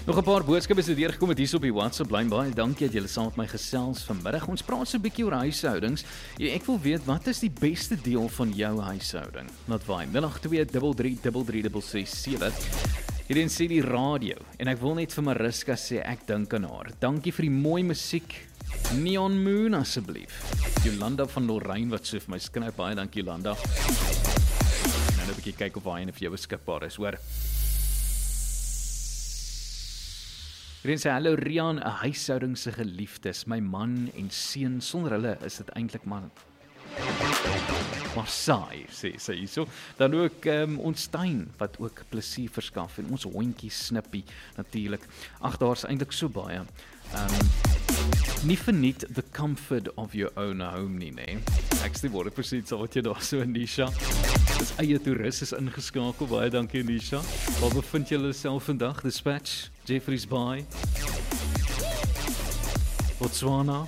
Nog 'n paar boodskappe is deurgekom het hier op die WhatsApp lyn. Baie dankie dat julle saam met my gesels vanmiddag. Ons praat so 'n bietjie oor huishoudings. Ek wil weet, wat is die beste deel van jou huishouding? Laat waai. 0823336667. Hierin sê die radio en ek wil net vir Mariska sê ek dink aan haar. Dankie vir die mooi musiek. Neon Moon asseblief. Jolanda van Lorraine wat so vir my skryf. Baie dankie Jolanda. Nou 'n bietjie kyk of hy en vir jou beskikbaar is, hoor. Hierin sê, hallo Rian, 'n huishouding se geliefdes, my man en seun, sonder hulle is dit eintlik maar saai, sê sy hierso. Dan ook ons tuin, wat ook plesier verskaf, en ons hondjie Snippie, natuurlik. Ag, daar's eintlik so baie. Nie verniet the comfort of your own home nie, nee. Ek sê word presies so wat jy daar so, Nisha. Dis eie toerist is ingeskakel, baie dankie Nisha. Waar bevind julle self vandag? Dispatch, Jeffreys Bay, Botswana.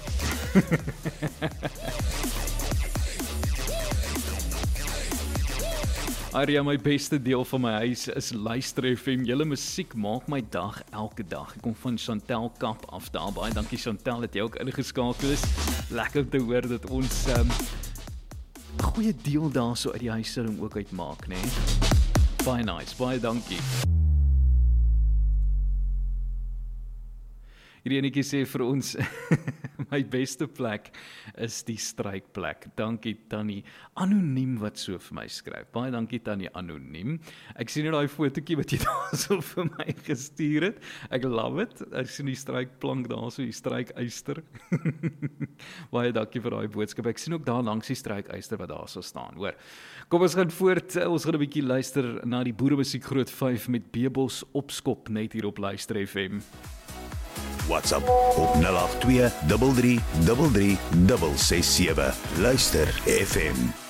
Aria, my beste deel van my huis is luister FM. Julle musiek maak my dag elke dag. Ek kom van Chantel Kap af daar. Baie dankie Chantel dat jy ook ingeskakel is. Lekker om te hoor dat ons 'n goeie deel daar so uit die huishouding ook uitmaak, né? Baie nice, baie dankie. Hierdie enetjie sê vir ons, my beste plek is die strykplek. Dankie Tannie Anoniem wat so vir my skryf. Baie dankie Tannie Anoniem. Ek sien nou daai fotootjie wat jy daar so vir my gestuur het. Ek love it. Ek sien die strykplank daar so, die strykyster. Baie dankie vir daai boodskap. Ek sien ook daar langs die strykyster wat daar so staan, hoor. Kom ons gaan voort. Ons gaan 'n bietjie luister na die boeremusiek Groot 5 met Bebos Opskop net hier op Luister FM. WhatsApp op 082 33 33 667. Luister FM.